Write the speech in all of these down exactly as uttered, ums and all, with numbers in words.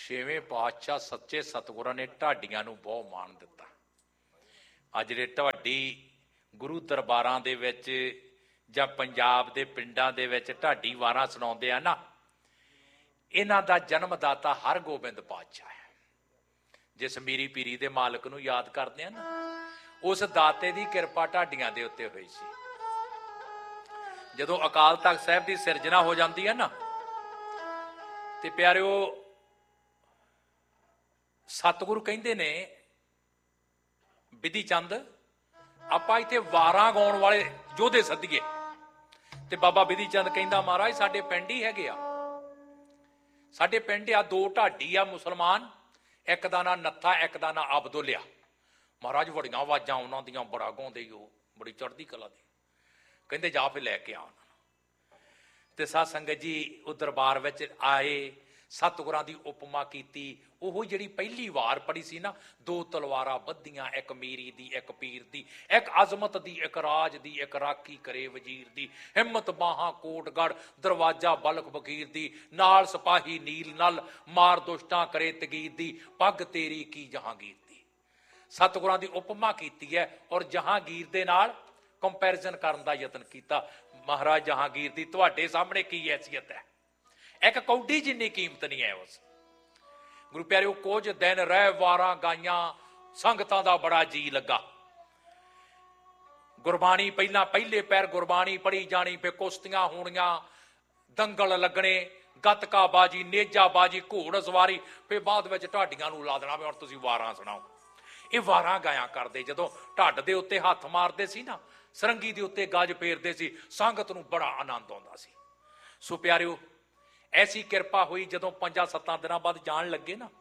ਛੇਵੇਂ ਪਾਤਸ਼ਾਹ ਸੱਚੇ ਸਤਿਗੁਰਾਂ ਨੇ ਢਾਡੀਆਂ ਨੂੰ ਬਹੁਤ ਮਾਣ ਦਿੱਤਾ। ਅੱਜ ਜਿਹੜੇ ਢਾਡੀ ਗੁਰੂ ਦਰਬਾਰਾਂ ਦੇ ਵਿੱਚ ਜਾਂ ਪੰਜਾਬ ਦੇ ਪਿੰਡਾਂ ਦੇ ਵਿੱਚ ਢਾਡੀ ਵਾਰਾਂ ਸੁਣਾਉਂਦੇ ਆ ਨਾ, ਇਹਨਾਂ ਦਾ ਜਨਮਦਾਤਾ ਹਰਗੋਬਿੰਦ ਪਾਤਸ਼ਾਹ ਹੈ। ਜਿਸ ਮੀਰੀ ਪੀਰੀ ਦੇ ਮਾਲਕ ਨੂੰ ਯਾਦ ਕਰਦੇ ਆ ਨਾ, ਉਸ ਦਾਤੇ ਦੀ ਕਿਰਪਾ ਢਾਡੀਆਂ ਦੇ ਉੱਤੇ ਹੋਈ ਸੀ। ਜਦੋਂ ਅਕਾਲ ਤਖਤ ਸਾਹਿਬ ਦੀ ਸਿਰਜਣਾ ਹੋ ਜਾਂਦੀ ਹੈ ਨਾ, ਤੇ ਪਿਆਰਿਓ ਸਤਿਗੁਰੂ ਕਹਿੰਦੇ ਨੇ ਬਿਧੀ ਚੰਦ ਆਪਾਂ ਇੱਥੇ ਵਾਰਾਂ ਗਾਉਣ ਵਾਲੇ ਯੋਧੇ ਸੱਦੀਏ। ਤੇ ਬਾਬਾ ਬਿਧੀ ਚੰਦ ਕਹਿੰਦਾ ਮਹਾਰਾਜ ਸਾਡੇ ਪਿੰਡ ਹੀ ਹੈਗੇ ਆ, ਸਾਡੇ ਪਿੰਡ ਆ ਦੋ ਢਾਡੀ ਆ ਮੁਸਲਮਾਨ, ਇੱਕ ਦਾ ਨਾਂ ਨੱਥਾ ਇੱਕ ਦਾ ਨਾਂ ਅਬਦੁੱਲਿਆ। ਮਹਾਰਾਜ ਬੜੀਆਂ ਆਵਾਜ਼ਾਂ ਉਹਨਾਂ ਦੀਆਂ, ਬੜਾ ਗਾਉਂਦੇ ਉਹ, ਬੜੀ ਚੜ੍ਹਦੀ ਕਲਾ ਦੀ। ਕਹਿੰਦੇ ਜਾ ਫਿਰ ਲੈ ਕੇ ਆ ਉਹਨਾਂ ਨੂੰ। ਤੇ ਸਾਧ ਸੰਗਤ ਜੀ ਉਹ ਦਰਬਾਰ ਵਿੱਚ ਆਏ, ਸਤਿਗੁਰਾਂ ਦੀ ਉਪਮਾ ਕੀਤੀ। ਉਹ ਜਿਹੜੀ ਪਹਿਲੀ ਵਾਰ ਪੜੀ ਸੀ ਨਾ, ਦੋ ਤਲਵਾਰਾਂ ਬੱਧੀਆਂ, ਇੱਕ ਮੀਰੀ ਦੀ ਇੱਕ ਪੀਰ ਦੀ, ਇੱਕ ਅਜ਼ਮਤ ਦੀ ਇੱਕ ਰਾਜ ਦੀ, ਇੱਕ ਰਾਖੀ ਕਰੇ ਵਜ਼ੀਰ ਦੀ, ਹਿੰਮਤ ਬਾਹਾਂ ਕੋਟਗੜ ਦਰਵਾਜ਼ਾ ਬਲਖ ਬਕੀਰ ਦੀ, ਨਾਲ ਸਿਪਾਹੀ ਨੀਲ ਨਲ ਮਾਰ ਦੁਸ਼ਟਾਂ ਕਰੇ ਤਗੀਰ ਦੀ, ਪੱਗ ਤੇਰੀ ਕੀ ਜਹਾਂਗੀਰ ਦੀ। ਸਤਿਗੁਰਾਂ ਦੀ ਉਪਮਾ ਕੀਤੀ ਹੈ ਔਰ ਜਹਾਂਗੀਰ ਦੇ ਨਾਲ ਕੰਪੈਰੀਜ਼ਨ ਕਰਨ ਦਾ ਯਤਨ ਕੀਤਾ। ਮਹਾਰਾਜ ਜਹਾਂਗੀਰ ਦੀ ਤੁਹਾਡੇ ਸਾਹਮਣੇ ਕੀ ਹੈਸੀਅਤ ਹੈ, ਇੱਕ ਕੌਡੀ ਜਿੰਨੀ ਕੀਮਤ ਨਹੀਂ ਹੈ ਉਸ। ਗੁਰੂ ਪਿਆਰਿਓ ਕੁਝ ਦਿਨ ਰਹਿ ਵਾਰਾਂ ਗਾਈਆਂ, ਸੰਗਤਾਂ ਦਾ ਬੜਾ ਜੀ ਲੱਗਾ। ਗੁਰਬਾਣੀ ਪਹਿਲਾਂ ਪਹਿਲੇ ਪੈਰ ਗੁਰਬਾਣੀ ਪੜ੍ਹੀ ਜਾਣੀ, ਫਿਰ ਕੁਸ਼ਤੀਆਂ ਹੋਣੀਆਂ, ਦੰਗਲ ਲੱਗਣੇ, ਗੱਤਕਾ ਬਾਜੀ, ਨੇਜਾ ਬਾਜੀ, ਘੋੜ ਸਵਾਰੀ, ਫਿਰ ਬਾਅਦ ਵਿੱਚ ਢਾਡੀਆਂ ਨੂੰ ਲਾ ਦੇਣਾ ਵੀ ਹੁਣ ਤੁਸੀਂ ਵਾਰਾਂ ਸੁਣਾਓ। ਇਹ ਵਾਰਾਂ ਗਾਇਆ ਕਰਦੇ। ਜਦੋਂ ਢੱਡ ਦੇ ਉੱਤੇ ਹੱਥ ਮਾਰਦੇ ਸੀ ਨਾ, ਸਰੰਗੀ ਦੇ ਉੱਤੇ ਗੱਜ ਫੇਰਦੇ ਸੀ, ਸੰਗਤ ਨੂੰ ਬੜਾ ਆਨੰਦ ਆਉਂਦਾ ਸੀ। ਸੋ ਪਿਆਰਿਓ ਐਸੀ ਕਿਰਪਾ ਹੋਈ, ਜਦੋਂ ਪੰਜਾਂ ਸੱਤਾਂ ਦਿਨਾਂ ਬਾਅਦ ਜਾਣ ਲੱਗੇ ਨਾ,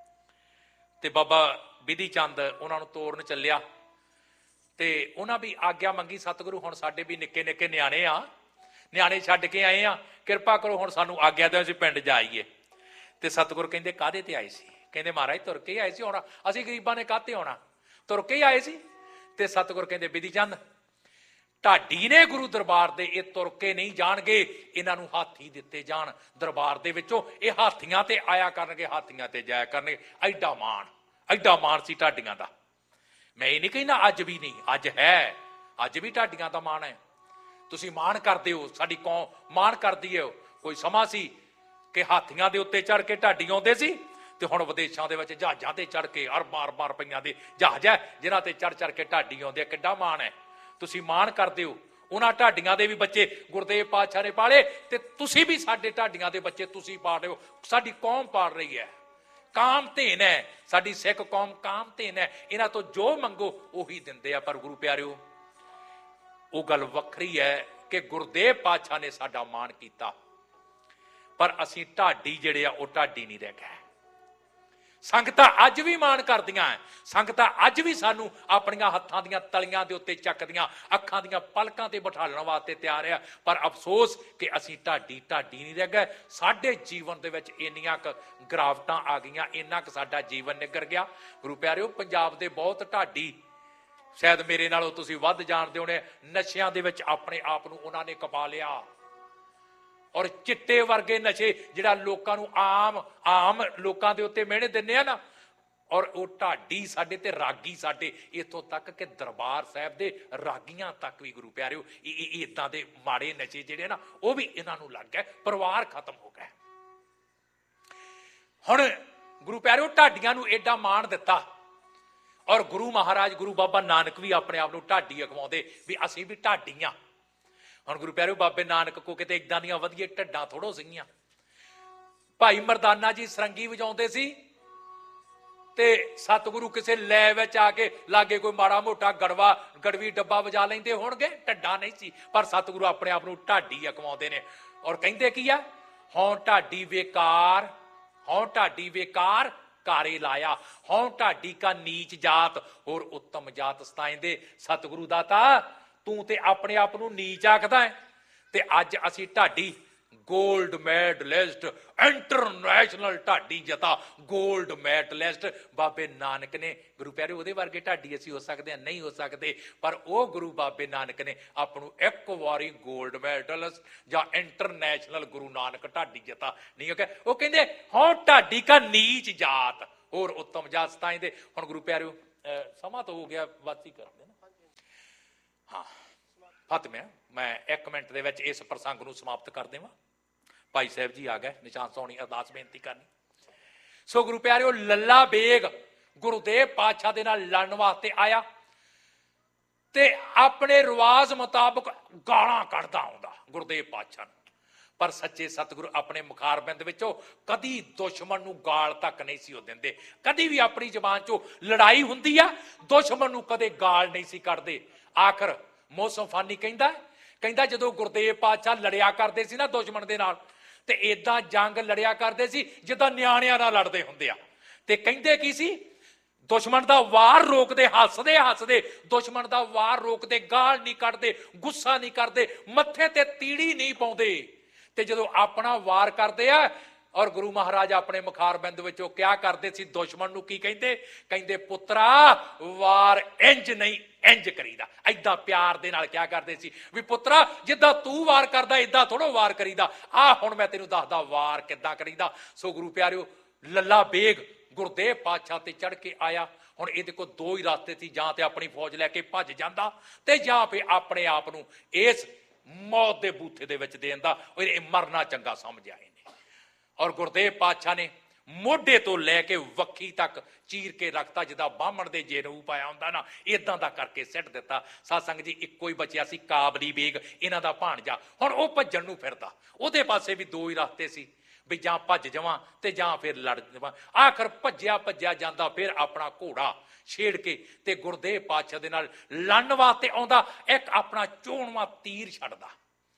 ਤੇ ਬਾਬਾ ਬਿਧੀ ਚੰਦ ਉਹਨਾਂ ਨੂੰ ਤੋਰਨ ਚੱਲਿਆ। ਤੇ ਉਹਨਾਂ ਵੀ ਆਗਿਆ ਮੰਗੀ, ਸਤਿਗੁਰੂ ਹੁਣ ਸਾਡੇ ਵੀ ਨਿੱਕੇ ਨਿੱਕੇ ਨਿਆਣੇ ਆ, ਨਿਆਣੇ ਛੱਡ ਕੇ ਆਏ ਆ, ਕਿਰਪਾ ਕਰੋ ਹੁਣ ਸਾਨੂੰ ਆਗਿਆ ਦਿਓ, ਅਸੀਂ ਪਿੰਡ ਜਾਈਏ। ਤੇ ਸਤਿਗੁਰ ਕਹਿੰਦੇ ਕਾਹਦੇ ਤੇ ਆਏ ਸੀ? ਕਹਿੰਦੇ ਮਹਾਰਾਜ ਤੁਰ ਕੇ ਆਏ ਸੀ। ਹੁਣ ਅਸੀਂ ਗਰੀਬਾਂ ਨੇ ਕਾਹਤੇ ਆਉਣਾ, ਤੁਰ ਕੇ ਹੀ ਆਏ ਸੀ। ਤੇ ਸਤਿਗੁਰ ਕਹਿੰਦੇ ਬਿਧੀ ਚੰਦ ਢਾਡੀ ਨੇ ਗੁਰੂ ਦਰਬਾਰ ਦੇ, ਇਹ ਤੁਰ ਕੇ ਨਹੀਂ ਜਾਣਗੇ, ਇਹਨਾਂ ਨੂੰ ਹਾਥੀ ਦਿੱਤੇ ਜਾਣ ਦਰਬਾਰ ਦੇ ਵਿੱਚੋਂ, ਇਹ ਹਾਥੀਆਂ ਤੇ ਆਇਆ ਕਰਨਗੇ, ਹਾਥੀਆਂ ਤੇ ਜਾਇਆ ਕਰਨਗੇ। ਐਡਾ ਮਾਣ, ਐਡਾ ਮਾਣ ਸੀ ਢਾਡੀਆਂ ਦਾ। ਮੈਂ ਇਹ ਨਹੀਂ ਕਹਿੰਦਾ ਅੱਜ ਵੀ ਨਹੀਂ, ਅੱਜ ਹੈ, ਅੱਜ ਵੀ ਢਾਡੀਆਂ ਦਾ ਮਾਣ ਹੈ। ਤੁਸੀਂ ਮਾਣ ਕਰਦੇ ਹੋ, ਸਾਡੀ ਕੌਮ ਮਾਣ ਕਰਦੀ ਹੈ। ਕੋਈ ਸਮਾਂ ਸੀ ਕਿ ਹਾਥੀਆਂ ਦੇ ਉੱਤੇ ਚੜ ਕੇ ਢਾਡੀ ਆਉਂਦੇ ਸੀ, ਤੇ ਹੁਣ ਵਿਦੇਸ਼ਾਂ ਦੇ ਵਿੱਚ ਜਹਾਜ਼ਾਂ ਤੇ ਚੜ ਕੇ ਅਰਬਾਂ ਅਰਬਾਂ ਰੁਪਈਆਂ ਦੇ ਜਹਾਜ਼ ਹੈ ਜਿਨ੍ਹਾਂ ਤੇ ਚੜ ਚੜ ਕੇ ਢਾਡੀ ਆਉਂਦੇ ਆ। ਕਿੱਡਾ ਮਾਣ ਹੈ, ਤੁਸੀਂ ਮਾਣ ਕਰਦੇ ਹੋ। ਉਹਨਾਂ ਢਾਡੀਆਂ ਦੇ ਵੀ ਬੱਚੇ ਗੁਰਦੇਵ ਪਾਤਸ਼ਾਹ ਨੇ ਪਾਲੇ, ਤੇ ਤੁਸੀਂ ਵੀ ਸਾਡੇ ਢਾਡੀਆਂ ਦੇ ਬੱਚੇ ਤੁਸੀਂ ਪਾਲ ਰਹੇ ਹੋ। ਸਾਡੀ ਕੌਮ ਪਾਲ ਰਹੀ ਹੈ, ਕਾਮ ਧੇਨ ਹੈ, ਸਾਡੀ ਸਿੱਖ ਕੌਮ ਕਾਮ ਧੇਨ ਹੈ। ਇਹਨਾਂ ਤੋਂ ਜੋ ਮੰਗੋ ਉਹੀ ਦਿੰਦੇ ਆ। ਪਰ ਗੁਰੂ ਪਿਆਰਿਓ ਉਹ ਗੱਲ ਵੱਖਰੀ ਹੈ ਕਿ ਗੁਰਦੇਵ ਪਾਤਸ਼ਾਹ ਨੇ ਸਾਡਾ ਮਾਣ ਕੀਤਾ, ਪਰ ਅਸੀਂ ਢਾਡੀ ਜਿਹੜੇ ਆ ਉਹ ਢਾਡੀ ਨਹੀਂ ਰਹਿ ਗਏ। ਸੰਗਤਾਂ ਅੱਜ ਵੀ ਮਾਣ ਕਰਦੀਆਂ, ਸੰਗਤਾਂ ਅੱਜ ਵੀ ਸਾਨੂੰ ਆਪਣੀਆਂ ਹੱਥਾਂ ਦੀਆਂ ਤਲੀਆਂ ਦੇ ਉੱਤੇ ਚੱਕਦੀਆਂ, ਅੱਖਾਂ ਦੀਆਂ ਪਲਕਾਂ ਤੇ ਬਿਠਾਲਣ ਵਾਸਤੇ ਤਿਆਰ ਆ। ਪਰ ਅਫਸੋਸ ਕਿ ਅਸੀਂ ਢਾਡੀ ਢਾਡੀ ਨਹੀਂ ਰਹਿ ਗਏ। ਸਾਡੇ ਜੀਵਨ ਦੇ ਵਿੱਚ ਇੰਨੀਆਂ ਕੁ ਗਿਰਾਵਟਾਂ ਆ ਗਈਆਂ, ਇੰਨਾ ਕੁ ਸਾਡਾ ਜੀਵਨ ਨਿੱਘਰ ਗਿਆ। ਗੁਰੂ ਪਿਆਰਿਓ ਪੰਜਾਬ ਦੇ ਬਹੁਤ ਢਾਡੀ, ਸ਼ਾਇਦ ਮੇਰੇ ਨਾਲੋਂ ਤੁਸੀਂ ਵੱਧ ਜਾਣਦੇ ਹੋਣੇ, ਨਸ਼ਿਆਂ ਦੇ ਵਿੱਚ ਆਪਣੇ ਆਪ ਨੂੰ ਉਹਨਾਂ ਨੇ ਕਪਾ ਲਿਆ। ਔਰ ਚਿੱਟੇ ਵਰਗੇ ਨਸ਼ੇ ਜਿਹੜਾ ਲੋਕਾਂ ਨੂੰ ਆਮ ਆਮ ਲੋਕਾਂ ਦੇ ਉੱਤੇ ਮਿਹਣੇ ਦਿੰਦੇ ਆ ਨਾ, ਔਰ ਉਹ ਢਾਡੀ ਸਾਡੇ ਤੇ ਰਾਗੀ ਸਾਡੇ, ਇੱਥੋਂ ਤੱਕ ਕਿ ਦਰਬਾਰ ਸਾਹਿਬ ਦੇ ਰਾਗੀਆਂ ਤੱਕ ਵੀ ਗੁਰੂ ਪਿਆਰਿਓ ਇਹ ਇਦਾਂ ਦੇ ਮਾੜੇ ਨਸ਼ੇ ਜਿਹੜੇ ਨਾ ਉਹ ਵੀ ਇਹਨਾਂ ਨੂੰ ਲੱਗ ਗਏ, ਪਰਿਵਾਰ ਖਤਮ ਹੋ ਗਏ। ਹੁਣ ਗੁਰੂ ਪਿਆਰਿਓ ਢਾਡੀਆਂ ਨੂੰ ਏਡਾ ਮਾਣ ਦਿੱਤਾ, ਔਰ ਗੁਰੂ ਮਹਾਰਾਜ ਗੁਰੂ ਬਾਬਾ ਨਾਨਕ ਵੀ ਆਪਣੇ ਆਪ ਨੂੰ ਢਾਡੀ ਅਖਵਾਉਂਦੇ ਵੀ ਅਸੀਂ ਵੀ ਢਾਡੀਆਂ। ਹੁਣ ਗੁਰੂ ਪਿਆਰਿਓ ਬਾਬੇ ਨਾਨਕ ਕੋ ਕਿਤੇ ਇਦਾਂ ਦੀਆਂ ਵਧੀਆ ਢੱਡਾਂ ਥੋੜੋ ਸੀਗੀਆਂ। ਭਾਈ ਮਰਦਾਨਾ ਜੀ ਸਰੰਗੀ ਵਜਾਉਂਦੇ ਸੀ, ਤੇ ਸਤਿਗੁਰੂ ਕਿਸੇ ਲੈ ਵਿੱਚ ਆ ਕੇ ਲਾਗੇ ਕੋਈ ਮਾੜਾ ਮੋਟਾ ਗੜਵਾ ਗੜਵੀ ਡੱਬਾ ਵਜਾ ਲੈਂਦੇ ਹੋਣਗੇ, ਢੱਡਾ ਨਹੀਂ ਸੀ। ਪਰ ਸਤਿਗੁਰੂ ਆਪਣੇ ਆਪ ਨੂੰ ਢਾਡੀ ਅਖਵਾਉਂਦੇ ਨੇ, ਔਰ ਕਹਿੰਦੇ ਕੀ ਆ, ਹਉ ਢਾਡੀ ਵੇਕਾਰ, ਹਉ ਢਾਡੀ ਵੇਕਾਰ ਕਾਰੇ ਲਾਇਆ, ਹਉ ਢਾਡੀ ਕਾ ਨੀਚ ਜਾਤ ਹੋਰ ਉੱਤਮ ਜਾਤ ਸਤਾਇਂਦੇ। ਸਤਿਗੁਰੂ ਦਾਤਾ ਤੂੰ ਤੇ ਆਪਣੇ ਆਪ ਨੂੰ ਨੀਚ ਆਖਦਾ ਹੈ, ਤੇ ਅੱਜ ਅਸੀਂ ਢਾਡੀ ਗੋਲਡ ਮੈਡਲਿਸਟ, ਇੰਟਰਨੈਸ਼ਨਲ ਢਾਡੀ ਜਤਾ ਗੋਲਡ ਮੈਡਲਿਸਟ ਬਾਬੇ ਨਾਨਕ ਨੇ। ਗੁਰੂ ਪਿਆਰਿਓ, ਉਹਦੇ ਵਰਗੇ ਢਾਡੀ ਅਸੀਂ ਹੋ ਸਕਦੇ ਹਾਂ? ਨਹੀਂ ਹੋ ਸਕਦੇ। ਪਰ ਉਹ ਗੁਰੂ ਬਾਬੇ ਨਾਨਕ ਨੇ ਆਪ ਨੂੰ ਇੱਕ ਵਾਰੀ ਗੋਲਡ ਮੈਡਲਿਸਟ ਜਾਂ ਇੰਟਰਨੈਸ਼ਨਲ ਗੁਰੂ ਨਾਨਕ ਢਾਡੀ ਜਤਾ ਨਹੀਂ ਹੋ ਗਿਆ। ਉਹ ਕਹਿੰਦੇ ਹਾਂ ਢਾਡੀ ਕਾ ਨੀਚ ਜਾਤ ਹੋਰ ਉੱਤਮ ਜਾਤ ਸਤਾਈ ਦੇ। ਹੁਣ ਗੁਰੂ ਪਿਆਰਿਓ ਸਮਾਂ ਤਾਂ ਹੋ ਗਿਆ, ਬਾਤ ਹੀ ਕਰਦੇ ਨਾ। ਹਾਂ ਫਤਿਹ, ਮੈਂ ਇੱਕ ਮਿੰਟ ਦੇ ਵਿੱਚ ਇਸ ਪ੍ਰਸੰਗ ਨੂੰ ਸਮਾਪਤ ਕਰ ਦੇਵਾਂ। ਭਾਈ ਸਾਹਿਬ ਜੀ ਆ ਗਏ, ਨਿਸ਼ਾਨ ਸੋਹਣੀ ਅਰਦਾਸ ਬੇਨਤੀ ਕਰਨੀ। ਸੋ ਗੁਰੂ ਪਿਆਰਿਓ, ਲੱਲਾ ਬੇਗ ਗੁਰੂਦੇਵ ਪਾਤਸ਼ਾਹ ਦੇ ਨਾਲ ਲੜਨ ਵਾਸਤੇ ਆਇਆ ਤੇ ਆਪਣੇ ਰਿਵਾਜ਼ ਮੁਤਾਬਕ ਗਾਲਾਂ ਕੱਢਦਾ ਆਉਂਦਾ ਗੁਰੂਦੇਵ ਪਾਤਸ਼ਾਹ ਨੂੰ। ਪਰ ਸੱਚੇ ਸਤਿਗੁਰੂ ਆਪਣੇ ਮੁਖਾਰਬਿੰਦ ਵਿੱਚੋਂ ਕਦੀ ਦੁਸ਼ਮਣ ਨੂੰ ਗਾਲ ਤੱਕ ਨਹੀਂ ਸੀ ਉਹ ਦਿੰਦੇ। ਕਦੀ ਵੀ ਆਪਣੀ ਜ਼ਬਾਨ ਚੋਂ ਲੜਾਈ ਹੁੰਦੀ ਆ, ਦੁਸ਼ਮਣ ਨੂੰ ਕਦੇ ਗਾਲ ਨਹੀਂ ਸੀ ਕੱਢਦੇ। ਆਖਰ ਮੌਸਮ ਫਾਨੀ ਕਹਿੰਦਾ ਕਹਿੰਦਾ ਜਦੋਂ ਗੁਰਦੇਵ ਪਾਤਸ਼ਾਹ ਲੜਿਆ ਕਰਦੇ ਸੀ ਨਾ ਦੁਸ਼ਮਣ ਦੇ ਨਾਲ, ਤੇ ਏਦਾਂ ਜੰਗ ਲੜਿਆ ਕਰਦੇ ਸੀ ਜਿੱਦਾਂ ਨਿਆਣਿਆਂ ਨਾਲ ਲੜਦੇ ਹੁੰਦੇ ਆ। ਤੇ ਕਹਿੰਦੇ ਕੀ ਸੀ, ਦੁਸ਼ਮਣ ਦਾ ਵਾਰ ਰੋਕਦੇ, ਹੱਸਦੇ ਹੱਸਦੇ ਦੁਸ਼ਮਣ ਦਾ ਵਾਰ ਰੋਕਦੇ, ਗਾਲ ਨਹੀਂ ਕੱਢਦੇ, ਗੁੱਸਾ ਨਹੀਂ ਕਰਦੇ, ਮੱਥੇ ਤੇ ਤੀੜੀ ਨਹੀਂ ਪਾਉਂਦੇ। ਤੇ ਜਦੋਂ ਆਪਣਾ ਵਾਰ ਕਰਦੇ ਆ, ਔਰ ਗੁਰੂ ਮਹਾਰਾਜ ਆਪਣੇ ਮੁਖਾਰਬਿੰਦ ਵਿੱਚੋਂ ਕਿਆ ਕਰਦੇ ਸੀ ਦੁਸ਼ਮਣ ਨੂੰ? ਕੀ ਕਹਿੰਦੇ? ਕਹਿੰਦੇ ਪੁੱਤਰਾ ਵਾਰ ਇੰਜ ਨਹੀਂ ਇੰਜ ਕਰੀਦਾ। ਏਦਾਂ ਪਿਆਰ ਦੇ ਨਾਲ ਕਿਆ ਕਰਦੇ ਸੀ ਵੀ ਪੁੱਤਰਾ ਜਿੱਦਾਂ ਤੂੰ ਵਾਰ ਕਰਦਾ ਏਦਾਂ ਥੋੜੋ ਵਾਰ ਕਰੀਦਾ, ਆ ਹੁਣ ਮੈਂ ਤੈਨੂੰ ਦੱਸਦਾ ਵਾਰ ਕਿੱਦਾਂ ਕਰੀਦਾ। ਸੋ ਗੁਰੂ ਪਿਆਰਿਓ, ਲੱਲਾ ਬੇਗ ਗੁਰਦੇਵ ਪਾਤਸ਼ਾਹ ਤੇ ਚੜ ਕੇ ਆਇਆ। ਹੁਣ ਇਹਦੇ ਕੋਲ ਦੋ ਹੀ ਰਸਤੇ ਸੀ, ਜਾਂ ਤੇ ਆਪਣੀ ਫੌਜ ਲੈ ਕੇ ਭੱਜ ਜਾਂਦਾ ਤੇ ਜਾਂ ਫਿਰ ਆਪਣੇ ਆਪ ਨੂੰ ਇਸ ਮੌਤ ਦੇ ਬੂਥੇ ਦੇ ਵਿੱਚ ਦੇਣ ਦਾ ਇਹ ਮਰਨਾ ਚੰਗਾ ਸਮਝ ਆਏ ਨੇ। ਔਰ ਗੁਰਦੇਵ ਪਾਤਸ਼ਾਹ ਨੇ ਮੋਢੇ ਤੋਂ ਲੈ ਕੇ ਵੱਖੀ ਤੱਕ ਚੀਰ ਕੇ ਰੱਖਤਾ, ਜਿੱਦਾਂ ਬਾਹਮਣ ਦੇ ਜੇ ਰੂਪ ਆਇਆ ਹੁੰਦਾ ਨਾ, ਇਦਾਂ ਦਾ ਕਰਕੇ ਸਿੱਟ ਦਿੱਤਾ। ਸਾਧ ਸੰਗਤ ਜੀ, ਇੱਕੋ ਹੀ ਬਚਿਆ ਸੀ ਕਾਬਲੀ ਬੇਗ, ਇਹਨਾਂ ਦਾ ਭਾਣਜਾ। ਹੁਣ ਉਹ ਭੱਜਣ ਨੂੰ ਫਿਰਦਾ, ਉਹਦੇ ਪਾਸੇ ਵੀ ਦੋ ਹੀ ਰਸਤੇ ਸੀ ਵੀ ਜਾਂ ਭੱਜ ਜਾਵਾਂ ਤੇ ਜਾਂ ਫਿਰ ਲੜ ਜਾਵਾਂ। ਆਖਰ ਭੱਜਿਆ ਭੱਜਿਆ ਜਾਂਦਾ, ਫਿਰ ਆਪਣਾ ਘੋੜਾ ਛੇੜ ਕੇ ਤੇ ਗੁਰਦੇਵ ਪਾਤਸ਼ਾਹ ਦੇ ਨਾਲ ਲੜਨ ਵਾਸਤੇ ਆਉਂਦਾ। ਇੱਕ ਆਪਣਾ ਚੋਣਵਾਂ ਤੀਰ ਛੱਡਦਾ,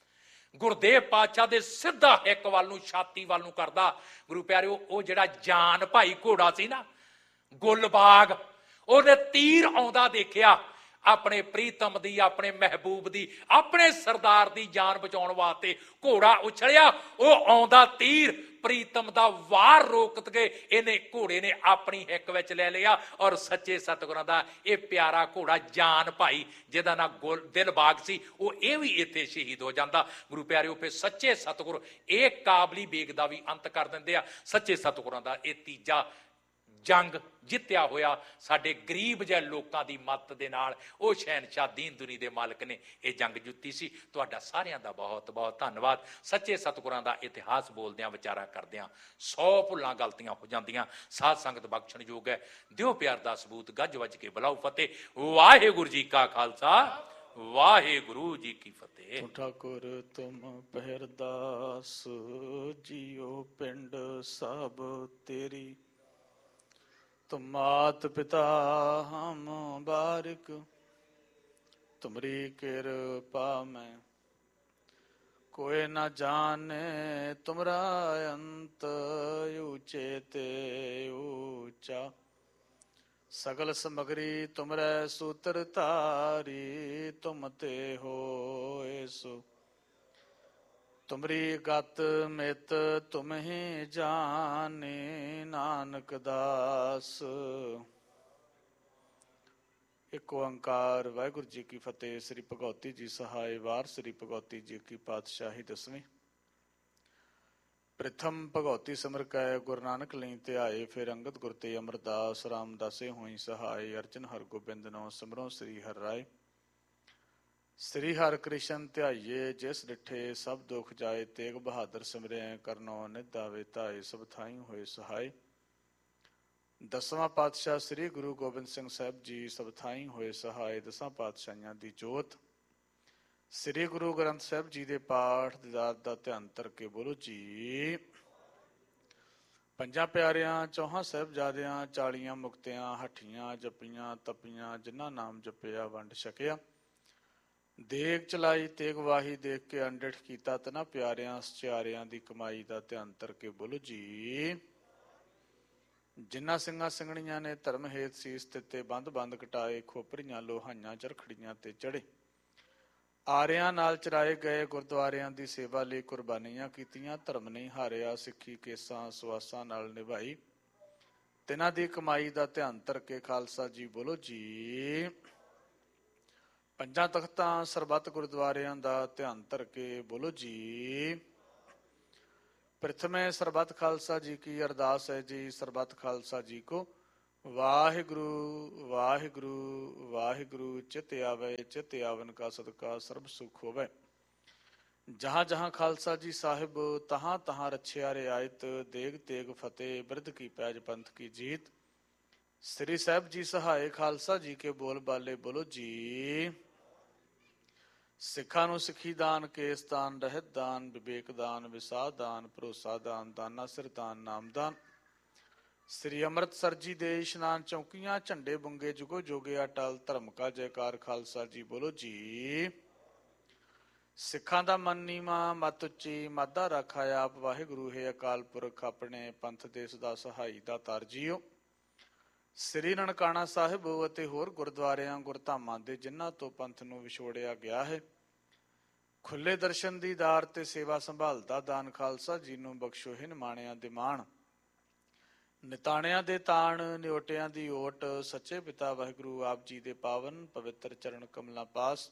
ਗੁਰਦੇਵ ਪਾਤਸ਼ਾਹ ਦੇ ਸਿੱਧਾ ਹਿੱਕ ਵੱਲ ਨੂੰ, ਛਾਤੀ ਵੱਲ ਨੂੰ ਕਰਦਾ। ਗੁਰੂ ਪਿਆਰਿਓ, ਉਹ ਜਿਹੜਾ ਜਾਨ ਭਾਈ ਘੋੜਾ ਸੀ ਨਾ ਗੁਲਬਾਗ, ਉਹਨੇ ਤੀਰ ਆਉਂਦਾ ਦੇਖਿਆ ਆਪਣੇ ਪ੍ਰੀਤਮ ਦੀ, ਆਪਣੇ ਮਹਿਬੂਬ ਦੀ, ਆਪਣੇ ਸਰਦਾਰ ਦੀ ਜਾਨ ਬਚਾਉਣ ਵਾਸਤੇ ਘੋੜਾ ਉਛਲਿਆ। ਉਹ ਆਉਂਦਾ ਤੀਰ ਪ੍ਰੀਤਮ ਦਾ ਵਾਰ ਰੋਕ ਕੇ ਇਹਨੇ ਘੋੜੇ ਨੇ ਆਪਣੀ ਹਿੱਕ ਵਿੱਚ ਲੈ ਲਿਆ। ਔਰ ਸੱਚੇ ਸਤਿਗੁਰਾਂ ਦਾ ਇਹ ਪਿਆਰਾ ਘੋੜਾ ਜਾਨ ਭਾਈ, ਜਿਹਦਾ ਨਾਂ ਗੁਲ ਦਿਲਬਾਗ ਸੀ, ਉਹ ਇਹ ਵੀ ਇੱਥੇ ਸ਼ਹੀਦ ਹੋ ਜਾਂਦਾ। ਗੁਰੂ ਪਿਆਰਿਓ, ਫਿਰ ਸੱਚੇ ਸਤਿਗੁਰ ਇਹ ਕਾਬਲੀ ਬੇਗ ਦਾ ਵੀ ਅੰਤ ਕਰ ਦਿੰਦੇ ਆ। ਸੱਚੇ ਸਤਿਗੁਰਾਂ ਦਾ ਇਹ ਤੀਜਾ ਜੰਗ ਜਿੱਤਿਆ ਹੋਇਆ ਸਾਡੇ ਗਰੀਬ ਜਿਹੇ ਲੋਕਾਂ ਦੀ ਮਦਦ ਦੇ ਨਾਲ ਉਹ ਸ਼ਹਿਨਸ਼ਾਹ ਦੀਨ ਦੁਨੀ ਦੇ ਮਾਲਕ ਨੇ ਇਹ ਜੰਗ ਜਿੱਤੀ ਸੀ। ਤੁਹਾਡਾ ਸਾਰਿਆਂ ਦਾ ਬਹੁਤ ਬਹੁਤ ਧੰਨਵਾਦ। ਸੱਚੇ ਸਤਿਗੁਰਾਂ ਦਾ ਇਤਿਹਾਸ ਬੋਲਦਿਆਂ ਵਿਚਾਰਾ ਕਰਦਿਆਂ ਸੌ ਭੁੱਲਾਂ ਗਲਤੀਆਂ ਹੋ ਜਾਂਦੀਆਂ। ਸਾਧ ਸੰਗਤ ਬਖਸ਼ਣਯੋਗ ਹੈ। ਦਿਓ ਪਿਆਰ ਦਾ ਸਬੂਤ, ਗੱਜ ਵੱਜ ਕੇ ਬੁਲਾਓ ਫਤਿਹ। ਵਾਹਿਗੁਰੂ ਜੀ ਕਾ ਖਾਲਸਾ, ਵਾਹਿਗੁਰੂ ਜੀ ਕੀ ਫਤਿਹ। ਠਾਕੁਰ ਤੁਮ ਪਹਿਰਦਾਸ ਜੀਓ ਪਿੰਡ ਸਭ ਤੇਰੀ, तुम मात पिता हम बारिक, तुमरी कृपा में कोई न जाने तुमरा अंत, ऊंचे ते ऊंचा सगल समगरी तुमरे सूत्र तारी, तुम ते हो सो तुमरी गत मित तुम ही जाने, नानक दास। एक ओंकार वाहिगुरू जी की फतेह। श्री भगवती जी सहाय वार। श्री भगवती जी की पातशाही दसवीं। प्रथम भगवती सिमर कै गुरु नानक लई ध्याए, फिर अंगद गुर ते अमरदास, रामदासे होई सहाय, अर्जन हर गोबिंद नौ सिमरो श्री हर राय। श्री हर कृष्ण ध्याइए जिस डिठे सब दुख जाए, तेग बहादुर सिमरै करनो निधावे धाए, सब थाई होए सहाय। दसवां पातशाह श्री गुरु गोबिंद सिंह साहब जी सब थाई होए सहाय। दसां पातशाहियां दी जोत श्री गुरु ग्रंथ साहब जी दे पाठ दिदार दा ध्यान धर के बोलो जी। ਪੰਜਾਂ ਪਿਆਰਿਆਂ ਚੌਹਾਂ ਸਾਹਿਬਜ਼ਾਦਿਆਂ ਚਾਲੀਆਂ ਮੁਕਤਿਆਂ ਹੱਠੀਆਂ ਜੱਪੀਆਂ ਤਪੀਆਂ, ਜਿਨ੍ਹਾਂ ਨਾਮ ਜਪਿਆ ਵੰਡ ਛਕਿਆ। ਦੇਗ ਚਲਾਈ ਤੇਗ ਵਾਹੀ ਦੇਖ ਕੇ ਅੰਡਿਠ ਕੀਤਾ, ਤਨਾ ਪਿਆਰਿਆਂ ਸਚਿਆਰਿਆਂ ਦੀ ਕਮਾਈ ਦਾ ਧਿਆਨ ਧਰ ਕੇ ਬੋਲੋ ਜੀ। ਜਿਨ੍ਹਾਂ ਸਿੰਘਾਂ ਸਿੰਘਣੀਆਂ ਨੇ ਧਰਮ ਹੇਤ ਸੀਸ ਦਿੱਤੇ, ਬੰਦ ਬੰਦ ਕਟਾਏ, ਖੋਪਰੀਆਂ ਲੋਹਾਈਆਂ ਚਰਖੜੀਆਂ ਤੇ ਚੜੇ, ਆਰਿਆਂ ਨਾਲ ਚਰਾਏ ਗਏ ਗੁਰਦੁਆਰਿਆਂ ਦੀ ਸੇਵਾ ਲਈ ਕੁਰਬਾਨੀਆਂ ਕੀਤੀਆਂ, ਧਰਮ ਨਹੀਂ ਹਾਰਿਆ, ਸਿੱਖੀ ਕੇਸਾਂ ਸਵਾਸਾਂ ਨਾਲ ਨਿਭਾਈ, ਤਿਨਾਂ ਦੀ ਕਮਾਈ ਦਾ ਧਿਆਨ ਧਰ ਕੇ ਖਾਲਸਾ ਜੀ ਬੋਲੋ ਜੀ। ਪੰਜਾਂ ਤਖਤਾਂ ਸਰਬੱਤ ਗੁਰਦੁਆਰਿਆਂ ਦਾ ਧਿਆਨ ਧਰ ਕੇ ਬੋਲੋ ਜੀ। ਪ੍ਰਥਮੇ ਸਰਬੱਤ ਖਾਲਸਾ ਜੀ ਕੀ ਅਰਦਾਸ ਹੈ ਜੀ। ਸਰਬੱਤ ਖਾਲਸਾ ਜੀ ਕੋ ਵਾਹਿਗੁਰੂ ਵਾਹਿਗੁਰੂ ਵਾਹਿਗੁਰੂ। ਚਿਤ ਆਵੇ ਚਿਤ ਆਵਨ ਕਾ ਸਦਕਾ ਸਰਬ ਸੁਖ ਹੋਵੇ। ਜਹਾਂ ਜਹਾਂ ਖਾਲਸਾ ਜੀ ਸਾਹਿਬ, ਤਹਾਂ ਤਹਾਂ ਰਛਿਆ ਰਿਆਇਤ, ਦੇਗ ਤੇਗ ਫਤਿਹ, ਬਿਰਧ ਕੀ ਪੈਜ ਪੰਥ ਕੀ ਜੀਤ। ਸ੍ਰੀ ਸਾਹਿਬ ਜੀ ਸਹਾਏ ਖਾਲਸਾ ਜੀ ਕੇ ਬੋਲ ਬਾਲੇ ਬੋਲੋ ਜੀ। ਸਿੱਖਾਂ ਨੂੰ ਸਿੱਖੀ ਦਾਨ, ਕੇਸ ਦਾਨ, ਰਹਿਤ ਦਾਨ, ਵਿਵੇਕ ਦਾਨ, ਵਿਸਾਹ ਦਾਨ, ਭਰੋਸਾ ਦਾਨ, ਦਾਨਾ ਸਿਰ ਦਾਨ, ਨਾਮਦਾਨ। ਸ੍ਰੀ ਅੰਮ੍ਰਿਤਸਰ ਜੀ ਦੇ ਇਸ਼ਨਾਨ ਚੌਕੀਆਂ, ਝੰਡੇ ਬੁੰਗੇ ਜੁਗੋ ਜੋਗੇ ਅਟਲ, ਧਰਮ ਕਾ ਜੈਕਾਰ ਖਾਲਸਾ ਜੀ ਬੋਲੋ ਜੀ। ਸਿੱਖਾਂ ਦਾ ਮਨ ਨੀਵਾਂ ਮਤ ਉੱਚੀ, ਮਾਦਾ ਰਾਖਾ ਆਪ ਵਾਹਿਗੁਰੂ ਹੈ ਅਕਾਲ ਪੁਰਖ, ਆਪਣੇ ਪੰਥ ਦੇ ਸਦਾ ਸਹਾਈ ਦਾ ਤਾਰ ਜੀਓ। ਸ੍ਰੀ ਨਨਕਾਣਾ ਸਾਹਿਬ ਅਤੇ ਹੋਰ ਗੁਰਦੁਆਰਿਆਂ ਗੁਰਧਾਮਾਂ ਦੇ ਜਿਨ੍ਹਾਂ ਤੋਂ ਪੰਥ ਨੂੰ ਵਿਛੋੜਿਆ ਗਿਆ ਹੈ, ਖੁੱਲੇ ਦਰਸ਼ਨ ਦੀਦਾਰ ਤੇ ਸੇਵਾ ਸੰਭਾਲ ਦਾ ਦਾਨ ਖਾਲਸਾ ਜੀ ਨੂੰ ਬਖਸ਼ੋ। ਹਿਨ ਮਾਣਿਆਂ ਦੇ ਮਾਣ, ਨਿਤਾਣਿਆਂ ਦੇ ਤਾਣ, ਨਿਓਟਿਆਂ ਦੀ ਓਟ, ਸੱਚੇ ਪਿਤਾ ਵਾਹਿਗੁਰੂ ਆਪ ਜੀ ਦੇ ਪਾਵਨ ਪਵਿੱਤਰ ਚਰਨ ਕਮਲਾਂ ਪਾਸ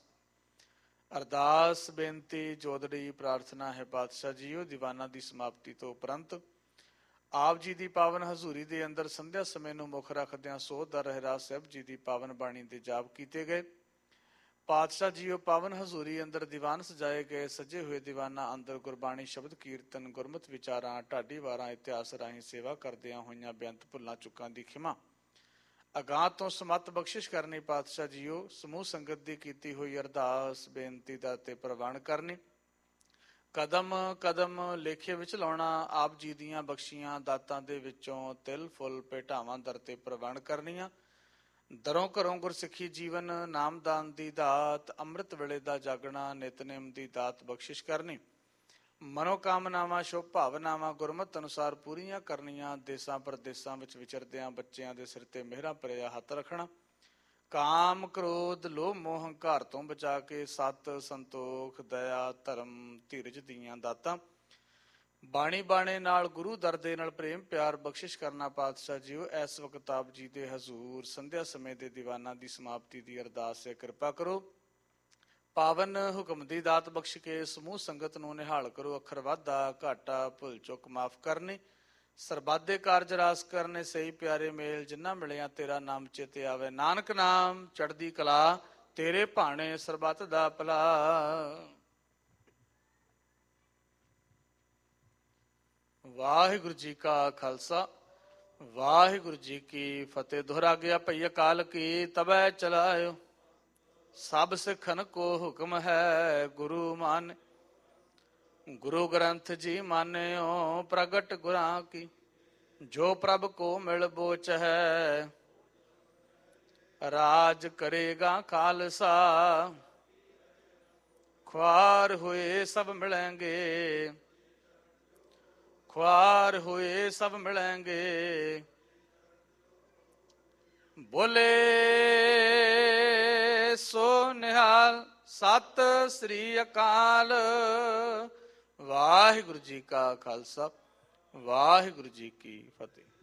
ਅਰਦਾਸ ਬੇਨਤੀ ਜੋਦੜੀ ਪ੍ਰਾਰਥਨਾ ਹੈ ਪਾਤਸ਼ਾਹ ਜੀਓ। ਦੀਵਾਨਾਂ ਦੀ ਸਮਾਪਤੀ ਤੋਂ ਉਪਰੰਤ ਆਪ ਜੀ ਦੀ ਪਾਵਨ ਹਜ਼ੂਰੀ ਦੇ ਅੰਦਰ ਸੰਧਿਆ ਸਮੇਂ ਨੂੰ ਮੁੱਖ ਰੱਖਦਿਆਂ ਸੋਧ ਦਾ ਰਹਿਰਾਸ ਸਾਹਿਬ ਜੀ ਦੀ ਪਾਵਨ ਬਾਣੀ ਦੇ ਜਾਪ ਕੀਤੇ ਗਏ। ਪਾਤਸ਼ਾਹ ਜੀਓ ਪਾਵਨ ਹਜ਼ੂਰੀ ਅੰਦਰ ਦੀਵਾਨ ਸਜਾਏ ਗਏ। ਸਜੇ ਹੋਏ ਦੀਵਾਨਾਂ ਅੰਦਰ ਗੁਰਬਾਣੀ ਸ਼ਬਦ ਕੀਰਤਨ, ਗੁਰਮਤਿ ਵਿਚਾਰਾਂ, ਢਾਡੀ ਵਾਰਾਂ, ਇਤਿਹਾਸ ਰਾਹੀਂ ਸੇਵਾ ਕਰਦਿਆਂ ਹੋਈਆਂ ਬੇਅੰਤ ਭੁੱਲਾਂ ਚੁੱਕਾਂ ਦੀ ਖਿਮਾ ਅਗਾਂਹ ਤੋਂ ਸਮੱਤ ਬਖਸ਼ਿਸ਼ ਕਰਨੀ ਪਾਤਸ਼ਾਹ ਜੀਓ। ਸਮੂਹ ਸੰਗਤ ਦੀ ਕੀਤੀ ਹੋਈ ਅਰਦਾਸ ਬੇਨਤੀ ਦਾ ਤੇ ਪ੍ਰਵਾਨ ਕਰਨੀ। ਕਦਮ ਕਦਮ ਲੇਖੇ ਵਿੱਚ ਲਾਉਣਾ ਆਪ ਜੀ ਦੀਆਂ ਬਖਸ਼ੀਆਂ ਦਾਤਾਂ ਦੇ ਵਿੱਚੋਂ ਤਿਲ ਫੁੱਲ ਭੇਟਾਵਾਂ ਦਰ ਤੇ ਪ੍ਰਵਾਨ ਕਰਨੀਆਂ। ਦਰੋਂ ਘਰੋਂ ਗੁਰਸਿੱਖੀ ਜੀਵਨ, ਨਾਮਦਾਨ ਦੀ ਦਾਤ, ਅੰਮ੍ਰਿਤ ਵੇਲੇ ਦਾ ਜਾਗਣਾ, ਨਿਤਨੇਮ ਦੀ ਦਾਤ ਬਖਸ਼ਿਸ਼ ਕਰਨੀ। ਮਨੋਕਾਮਨਾਵਾਂ ਸ਼ੁਭ ਭਾਵਨਾਵਾਂ ਗੁਰਮਤਿ ਅਨੁਸਾਰ ਪੂਰੀਆਂ ਕਰਨੀਆਂ। ਦੇਸਾਂ ਪ੍ਰਦੇਸਾਂ ਵਿੱਚ ਵਿਚਰਦਿਆਂ ਬੱਚਿਆਂ ਦੇ ਸਿਰ ਤੇ ਮਿਹਰਾਂ ਭਰਿਆ ਹੱਥ ਰੱਖਣਾ। ਕਾਮ ਕ੍ਰੋਧ ਲੋਭ ਮੋਹ ਹੰਕਾਰ ਤੋਂ ਬਚਾ ਕੇ ਸਤ ਸੰਤੋਖ ਦਇਆ ਧਰਮ ਧੀਰਜ ਦੀਆਂ ਦਾਤਾਂ ਬਾਣੀ ਬਾਣੇ ਨਾਲ ਗੁਰੂ ਦਰ ਦੇ ਨਾਲ ਪ੍ਰੇਮ ਪਿਆਰ ਬਖਸ਼ਿਸ਼ ਕਰਨਾ ਪਾਤਸ਼ਾਹ ਜੀਓ। ਇਸ ਵਕਤ ਆਪ ਜੀ ਦੇ ਹਜ਼ੂਰ ਸੰਧਿਆ ਸਮੇਂ ਦੇ ਦੀਵਾਨਾਂ ਦੀ ਸਮਾਪਤੀ ਦੀ ਅਰਦਾਸ ਹੈ, ਕਿਰਪਾ ਕਰੋ। ਪਾਵਨ ਹੁਕਮ ਦੀ ਦਾਤ ਬਖਸ਼ ਕੇ ਸਮੂਹ ਸੰਗਤ ਨੂੰ ਨਿਹਾਲ ਕਰੋ। ਅੱਖਰ ਵਾਧਾ ਘਾਟਾ ਭੁੱਲ ਚੁੱਕ ਮਾਫ ਕਰਨੀ। ਸਰਬੱਤ ਕਾਰਜ ਰਾਸ ਕਰਨੇ ਸਹੀ ਪਿਆਰੇ ਮੇਲ, ਜਿੰਨਾ ਮਿਲਿਆ ਤੇਰਾ ਨਾਮ ਚੇਤੇ ਆਵੇ। ਨਾਨਕ ਨਾਮ ਚੜ੍ਹਦੀ ਕਲਾ, ਤੇਰੇ ਭਾਣੇ ਸਰਬੱਤ ਦਾ ਭਲਾ। ਵਾਹਿਗੁਰੂ ਜੀ ਕਾ ਖਾਲਸਾ ਵਾਹਿਗੁਰੂ ਜੀ ਕੀ ਫਤਿਹ। ਦੁਹਰਾ ਗਿਆ ਭਈ ਅਕਾਲ ਕੀ ਤਬੈ ਚਲਾਇਓ, ਸਭ ਸਿੱਖਨ ਕੋ ਹੁਕਮ ਹੈ ਗੁਰੂ ਮਾਨ। ਗੁਰੂ ਗ੍ਰੰਥ ਜੀ ਮਾਨਿਓ ਪ੍ਰਗਟ ਗੁਰਾਂ ਕੀ, ਜੋ ਪ੍ਰਭ ਕੋ ਮਿਲ ਬੋਚ ਹੈ। ਰਾਜ ਕਰੇਗਾ ਖਾਲਸਾ, ਖੁਆਰ ਹੋਏ ਸਭ ਮਿਲੈਂਗੇ, ਖੁਆਰ ਹੋਏ ਸਭ ਮਿਲੈਂਗੇ। ਬੋਲੇ ਸੋ ਨਿਹਾਲ, ਸਤਿ ਸ੍ਰੀ ਅਕਾਲ। ਵਾਹਿਗੁਰੂ ਜੀ ਕਾ ਖਾਲਸਾ ਵਾਹਿਗੁਰੂ ਜੀ ਕੀ ਫਤਿਹ।